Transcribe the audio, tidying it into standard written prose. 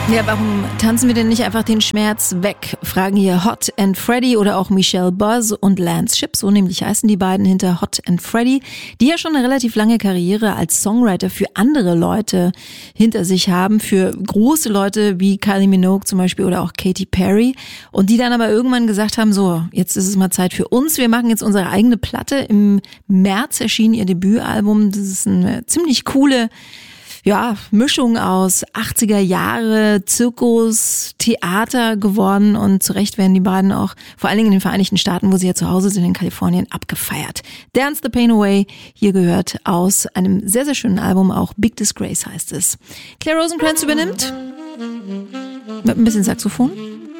Ja, warum tanzen wir denn nicht einfach den Schmerz weg? Fragen hier Hot and Freddy oder auch Michelle Buzz und Lance Shipp, so nämlich heißen die beiden hinter Hot and Freddy, die ja schon eine relativ lange Karriere als Songwriter für andere Leute hinter sich haben, für große Leute wie Kylie Minogue zum Beispiel oder auch Katy Perry, und die dann aber irgendwann gesagt haben, so, jetzt ist es mal Zeit für uns, wir machen jetzt unsere eigene Platte. Im März erschien ihr Debütalbum, das ist eine ziemlich coole Mischung aus 80er Jahre, Zirkus, Theater geworden, und zu Recht werden die beiden auch, vor allen Dingen in den Vereinigten Staaten, wo sie ja zu Hause sind, in Kalifornien, abgefeiert. Dance the Pain Away, hier gehört aus einem sehr, sehr schönen Album, auch Big Disgrace heißt es. Claire Rosencrantz übernimmt mit ein bisschen Saxophon.